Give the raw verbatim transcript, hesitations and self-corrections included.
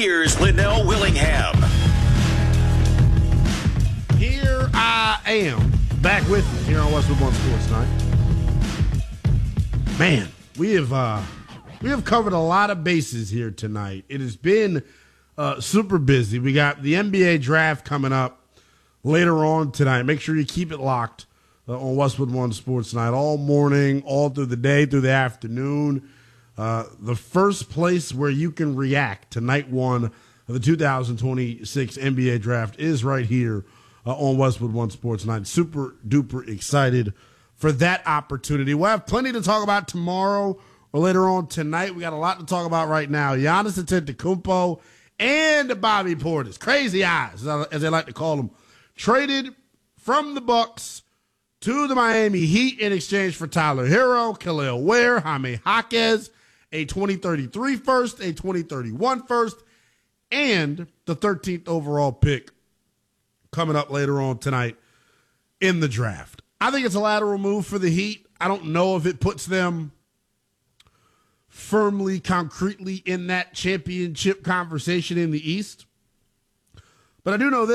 Here's Linnell Willingham. Here I am, back with you here on Westwood One Sports Night. Man, we have uh, we have covered a lot of bases here tonight. It has been uh, super busy. We got the N B A draft coming up later on tonight. Make sure you keep it locked uh, on Westwood One Sports Night all morning, all through the day, through the afternoon. Uh, the first place where you can react to night one of the two thousand twenty-six N B A draft is right here uh, on Westwood One Sports Night. Super duper excited for that opportunity. We'll have plenty to talk about tomorrow or later on tonight. We got a lot to talk about right now. Giannis Antetokounmpo and Bobby Portis, crazy eyes, as they like to call them, traded from the Bucks to the Miami Heat in exchange for Tyler Hero, Khalil Ware, Jaime Jaquez, a twenty thirty-three first, a twenty thirty-one first, and the thirteenth overall pick coming up later on tonight in the draft. I think it's a lateral move for the Heat. I don't know if it puts them firmly, concretely in that championship conversation in the East. But I do know this.